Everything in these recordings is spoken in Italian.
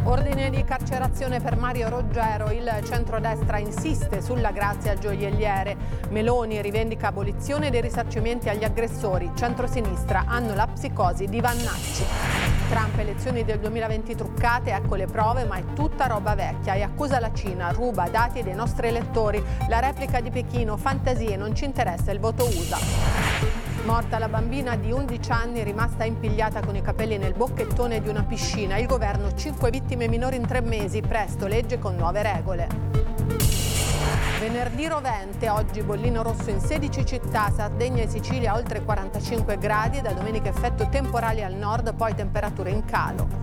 Ordine di carcerazione per Mario Roggero, il centrodestra insiste sulla grazia al gioielliere. Meloni rivendica abolizione dei risarcimenti agli aggressori, centrosinistra hanno la psicosi di Vannacci. Trump, elezioni del 2020 truccate, ecco le prove, ma è tutta roba vecchia e accusa la Cina, ruba dati dei nostri elettori. La replica di Pechino, fantasie, non ci interessa il voto USA. Morta la bambina di 11 anni rimasta impigliata con i capelli nel bocchettone di una piscina. Il governo 5 vittime minori in 3 mesi, presto legge con nuove regole. Venerdì rovente, oggi bollino rosso in 16 città, Sardegna e Sicilia oltre 45 gradi, da domenica effetto temporali al nord, poi temperature in calo.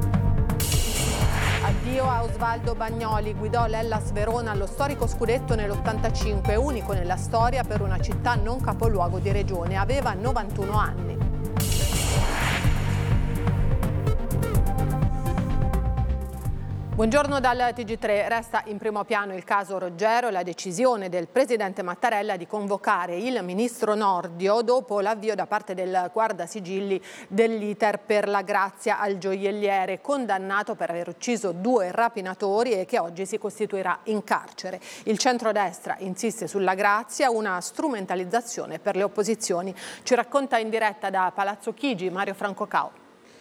Addio a Osvaldo Bagnoli, guidò l'Hellas Verona allo storico scudetto nell'85, unico nella storia per una città non capoluogo di regione, aveva 91 anni. Buongiorno dal TG3. Resta in primo piano il caso Roggero e la decisione del presidente Mattarella di convocare il ministro Nordio dopo l'avvio da parte del Guardasigilli dell'iter per la grazia al gioielliere, condannato per aver ucciso 2 rapinatori e che oggi si costituirà in carcere. Il centrodestra insiste sulla grazia, una strumentalizzazione per le opposizioni. Ci racconta in diretta da Palazzo Chigi Mario Franco Cao.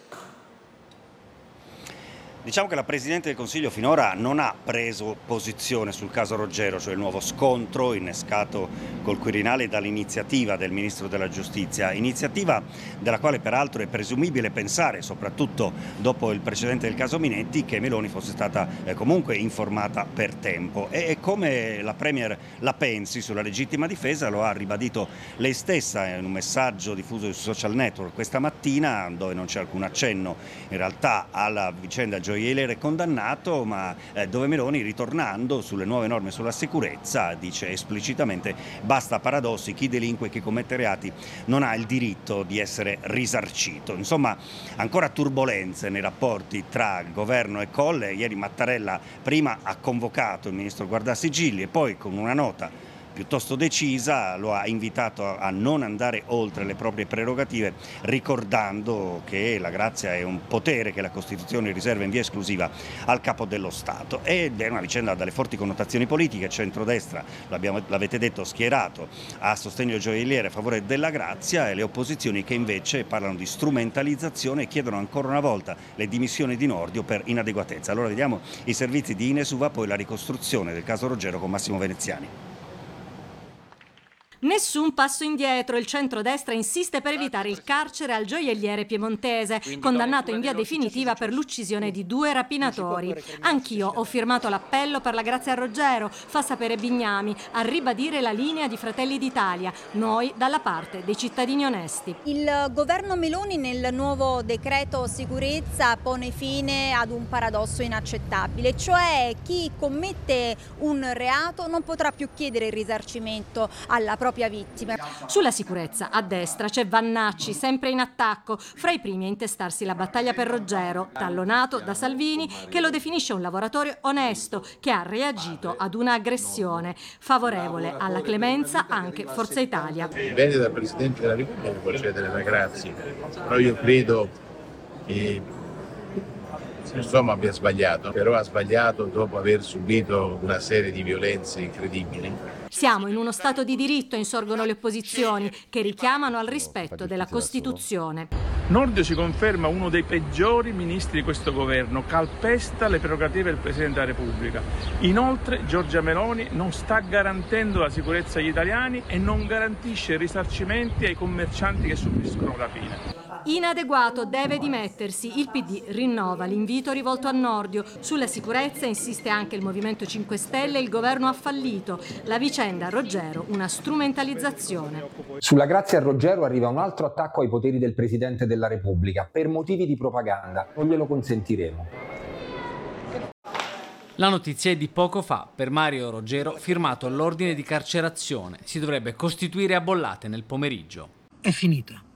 Diciamo che la Presidente del Consiglio finora non ha preso posizione sul caso Roggero, cioè il nuovo scontro innescato col Quirinale dall'iniziativa del Ministro della Giustizia, iniziativa della quale peraltro è presumibile pensare, soprattutto dopo il precedente del caso Minetti, che Meloni fosse stata comunque informata per tempo. E come la Premier la pensi sulla legittima difesa lo ha ribadito lei stessa in un messaggio diffuso sui social network questa mattina, dove non c'è alcun accenno in realtà alla vicenda gioielliere condannato, ma dove Meloni, ritornando sulle nuove norme sulla sicurezza, dice esplicitamente: basta paradossi, chi delinque, chi commette reati non ha il diritto di essere risarcito. Insomma, ancora turbolenze nei rapporti tra governo e Colle. Ieri Mattarella prima ha convocato il ministro Guardasigilli e poi, con una nota piuttosto decisa, lo ha invitato a non andare oltre le proprie prerogative, ricordando che la grazia è un potere che la Costituzione riserva in via esclusiva al Capo dello Stato. Ed è una vicenda dalle forti connotazioni politiche. Centrodestra, l'avete detto, schierato a sostegno del gioielliere a favore della grazia, e le opposizioni che invece parlano di strumentalizzazione e chiedono ancora una volta le dimissioni di Nordio per inadeguatezza. Allora vediamo i servizi di Ines Uva, poi la ricostruzione del caso Roggero con Massimo Veneziani. Nessun passo indietro, il centrodestra insiste per evitare il carcere al gioielliere piemontese, condannato in via definitiva per l'uccisione di 2 rapinatori. Anch'io ho firmato l'appello per la grazia a Roggero, fa sapere Bignami, a ribadire la linea di Fratelli d'Italia, noi dalla parte dei cittadini onesti. Il governo Meloni nel nuovo decreto sicurezza pone fine ad un paradosso inaccettabile, cioè chi commette un reato non potrà più chiedere il risarcimento alla propria vittima. Sulla sicurezza, a destra c'è Vannacci, sempre in attacco, fra i primi a intestarsi la battaglia per Roggero, tallonato da Salvini, che lo definisce un lavoratore onesto che ha reagito ad una aggressione. Favorevole alla clemenza anche Forza Italia. Dipende dal Presidente della Repubblica concedere la grazia, però io credo che insomma abbia sbagliato, però ha sbagliato dopo aver subito una serie di violenze incredibili. Siamo in uno stato di diritto, insorgono le opposizioni, che richiamano al rispetto della Costituzione. Nordio si conferma uno dei peggiori ministri di questo governo, calpesta le prerogative del Presidente della Repubblica. Inoltre Giorgia Meloni non sta garantendo la sicurezza agli italiani e non garantisce risarcimenti ai commercianti che subiscono rapine. Inadeguato, deve dimettersi. Il PD rinnova l'invito rivolto a Nordio. Sulla sicurezza insiste anche il Movimento 5 Stelle e il governo ha fallito. La vicenda Roggero, una strumentalizzazione. Sulla grazia a Roggero arriva un altro attacco ai poteri del Presidente della Repubblica per motivi di propaganda. Non glielo consentiremo. La notizia è di poco fa. Per Mario Roggero firmato l'ordine di carcerazione. Si dovrebbe costituire a Bollate nel pomeriggio. È finita.